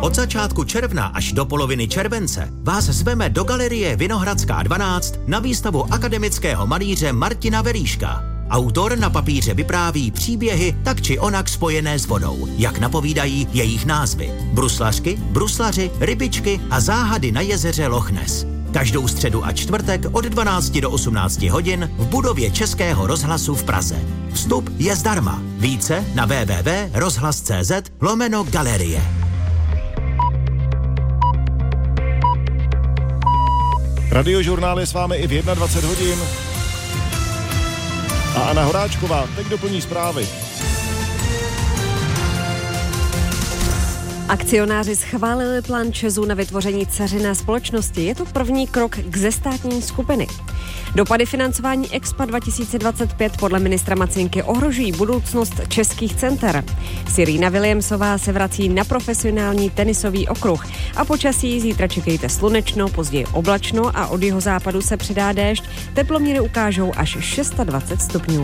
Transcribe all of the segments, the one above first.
Od začátku června až do poloviny července vás zveme do galerie Vinohradská 12 na výstavu akademického malíře Martina Veríška. Autor na papíře vypráví příběhy tak či onak spojené s vodou, jak napovídají jejich názvy. Bruslařky, bruslaři, rybičky a záhady na jezeře Loch Ness. Každou středu a čtvrtek od 12 do 18 hodin v budově Českého rozhlasu v Praze. Vstup je zdarma. Více na www.rozhlas.cz/galerie. Radiožurnál je s vámi i v 21 hodin. A Anna Horáčková teď doplní zprávy. Akcionáři schválili plán ČEZu na vytvoření dceřiné společnosti. Je to první krok k zestátnění skupiny. Dopady financování Expo 2025 podle ministra Macynky ohrožují budoucnost českých center. Serena Williamsová se vrací na profesionální tenisový okruh a počasí zítra čekejte slunečno, později oblačno a od jihozápadu se přidá déšť. Teploměry ukážou až 26 stupňů.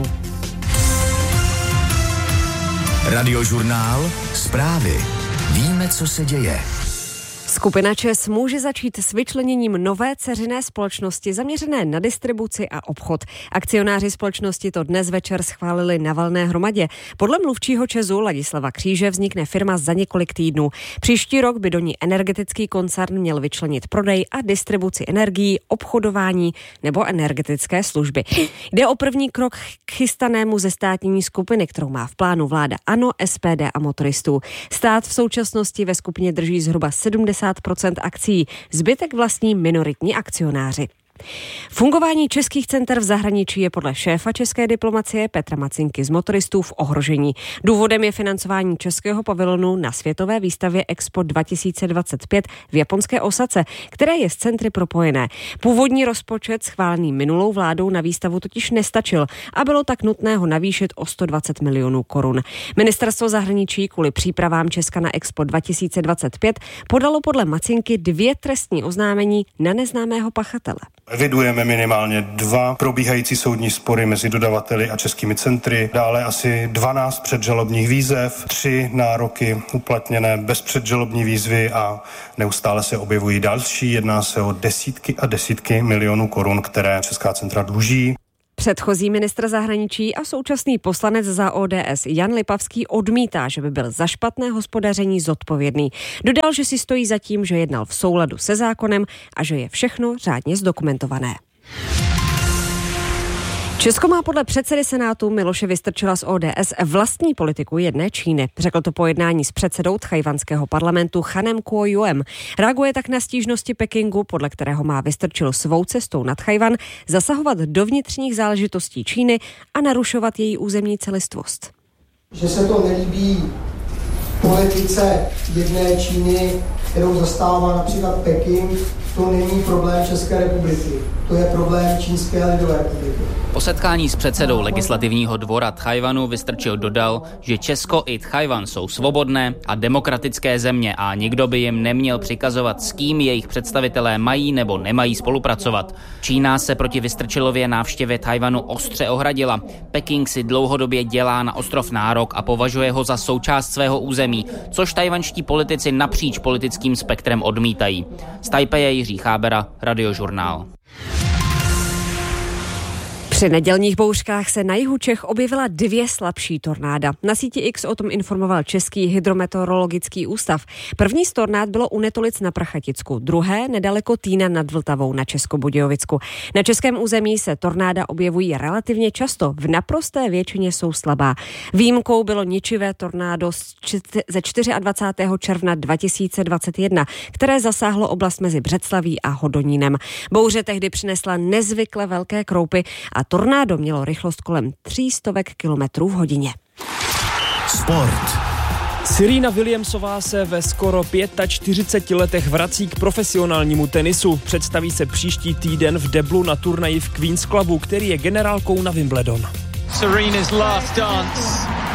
Radiožurnál, zprávy. Víme, co se děje. Skupina ČEZ může začít s vyčleněním nové dceřiné společnosti zaměřené na distribuci a obchod. Akcionáři společnosti to dnes večer schválili na valné hromadě. Podle mluvčího ČEZu Ladislava Kříže vznikne firma za několik týdnů. Příští rok by do ní energetický koncern měl vyčlenit prodej a distribuci energií, obchodování nebo energetické služby. Jde o první krok k chystanému zestátnění skupiny, kterou má v plánu vláda ANO, SPD a motoristů. Stát v současnosti ve skupině drží zhruba 70% akcií, zbytek vlastní minoritní akcionáři. Fungování českých center v zahraničí je podle šéfa české diplomacie Petra Macynky z motoristů v ohrožení. Důvodem je financování českého pavilonu na světové výstavě Expo 2025 v japonské Osace, které je s centry propojené. Původní rozpočet schválený minulou vládou na výstavu totiž nestačil a bylo tak nutné ho navýšit o 120 milionů korun. Ministerstvo zahraničí kvůli přípravám Česka na Expo 2025 podalo podle Macynky 2 trestní oznámení na neznámého pachatele. Evidujeme minimálně 2 probíhající soudní spory mezi dodavateli a českými centry, dále asi 12 předžalobních výzev, 3 nároky uplatněné bez předžalobní výzvy a neustále se objevují další. Jedná se o desítky a desítky milionů korun, které česká centra dluží. Předchozí ministr zahraničí a současný poslanec za ODS Jan Lipavský odmítá, že by byl za špatné hospodaření zodpovědný. Dodal, že si stojí za tím, že jednal v souladu se zákonem a že je všechno řádně zdokumentované. Česko má podle předsedy Senátu Miloše Vystrčila z ODS vlastní politiku jedné Číny. Řekl to po jednání s předsedou tchajwanského parlamentu Chanem Kuo-juem. Reaguje tak na stížnosti Pekingu, podle kterého má Vystrčil svou cestou na Tchajwan zasahovat do vnitřních záležitostí Číny a narušovat její územní celistvost. Že se to nelíbí politice jedné Číny, kterou zastává například Peking, to není problém České republiky. To je problém Čínské lidové republiky. Po setkání s předsedou legislativního dvora Tchajwanu Vystrčil dodal, že Česko i Tchajwan jsou svobodné a demokratické země a nikdo by jim neměl přikazovat, s kým jejich představitelé mají nebo nemají spolupracovat. Čína se proti Vystrčilově návštěvě Tchajwanu ostře ohradila. Peking si dlouhodobě dělá na ostrov nárok a považuje ho za součást svého území, což tajvanští politici napříč politickým spektrem odmítají. Z Tajpeje Jiří Chábera, Radiožurnál. Při nedělních bouřkách se na jihu Čech objevila 2 slabší tornáda. Na síti X o tom informoval Český hydrometeorologický ústav. První z tornád bylo u Netolic na Prachaticku, druhé nedaleko Týna nad Vltavou na Českobudějovicku. Na českém území se tornáda objevují relativně často, v naprosté většině jsou slabá. Výjimkou bylo ničivé tornádo ze 24. června 2021, které zasáhlo oblast mezi Břeclaví a Hodonínem. Bouře tehdy přinesla nezvykle velké kroupy a tornádo mělo rychlost kolem 300 km v hodině. Sport. Serena Williamsová se ve skoro 45 letech vrací k profesionálnímu tenisu. Představí se příští týden v deblu na turnaji v Queen's Clubu, který je generálkou na Wimbledon. Serena's last dance.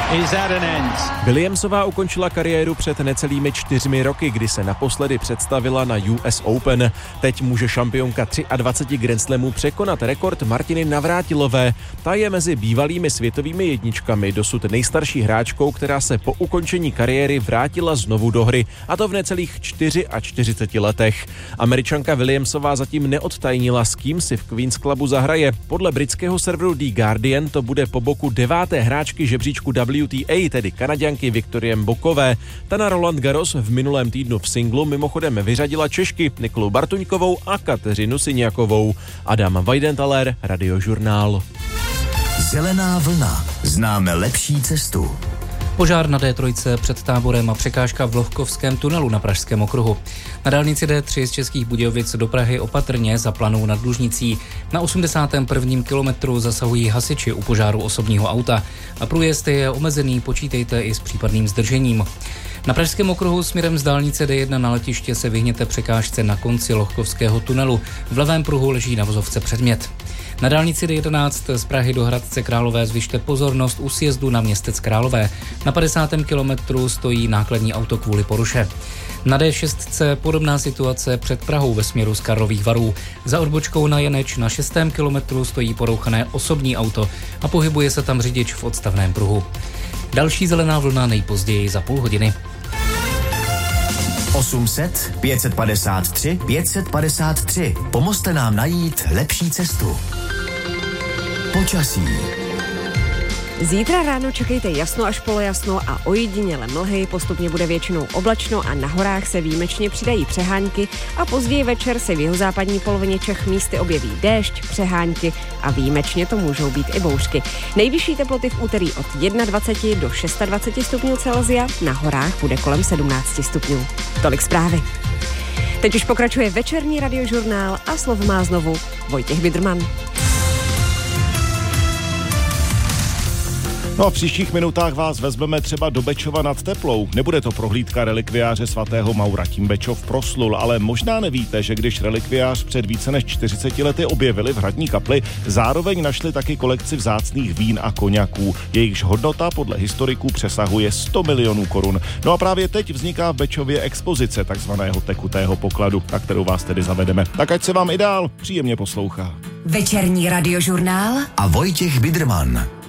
is at an end. Williamsová ukončila kariéru před necelými 4 roky, kdy se naposledy představila na US Open. Teď může šampionka 23 Grand Slamů překonat rekord Martiny Navrátilové. Ta je mezi bývalými světovými jedničkami dosud nejstarší hráčkou, která se po ukončení kariéry vrátila znovu do hry, a to v necelých 44 letech. Američanka Williamsová zatím neodtajnila, s kým si v Queen's Clubu zahraje. Podle britského serveru The Guardian to bude po boku 9. hráčky žebříčku WTA, tedy Kanaďanky Viktorie Mbokové. Ta na Roland Garros v minulém týdnu v singlu mimochodem vyřadila Češky Nikolu Bartuňkovou a Kateřinu Syniakovou. Adam Weidenthaler, Radiožurnál. Zelená vlna. Známe lepší cestu. Požár na D3 před Táborem a překážka v Lohkovském tunelu na Pražském okruhu. Na dálnici D3 z Českých Budějovic do Prahy opatrně za Planou nad Lužnicí. Na 81. kilometru zasahují hasiči u požáru osobního auta. A průjezd je omezený, počítejte i s případným zdržením. Na Pražském okruhu směrem z dálnice D1 na letiště se vyhněte překážce na konci Lohkovského tunelu. V levém pruhu leží na vozovce předmět. Na dálnici D11 z Prahy do Hradce Králové zvyšte pozornost u sjezdu na Městec Králové. Na 50. kilometru stojí nákladní auto kvůli poruše. Na D6 podobná situace před Prahou ve směru z Karlových Varů. Za odbočkou na Janeč na 6. kilometru stojí porouchané osobní auto a pohybuje se tam řidič v odstavném pruhu. Další zelená vlna nejpozději za půl hodiny. 800 553 553. Pomozte nám najít lepší cestu. Počasí. Zítra ráno čekejte jasno až polojasno a ojediněle mlhy, postupně bude většinou oblačno a na horách se výjimečně přidají přehánky a později večer se v jihozápadní polovině Čech místy objeví déšť, přehánky a výjimečně to můžou být i bouřky. Nejvyšší teploty v úterý od 21 do 26 stupňů Celsia, na horách bude kolem 17 stupňů. Tolik zprávy. Teď už pokračuje večerní Radiožurnál a slovo má znovu Vojtěch Bidrman. No a v příštích minutách vás vezmeme třeba do Bečova nad Teplou. Nebude to prohlídka relikviáře svatého Maura, tím Bečov proslul, ale možná nevíte, že když relikviář před více než 40 lety objevili v hradní kapli, zároveň našli taky kolekci vzácných vín a koňaků. Jejichž hodnota podle historiků přesahuje 100 milionů korun. No a právě teď vzniká v Bečově expozice takzvaného tekutého pokladu, na kterou vás tedy zavedeme. Tak ať se vám i dál příjemně poslouchá. Večerní Radiožurnál a Vojtěch Bidrman.